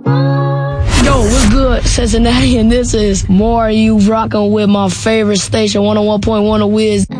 Yo, what's good, Cincinnati? And this is more you rocking with my favorite station, 101.1 The Wiz.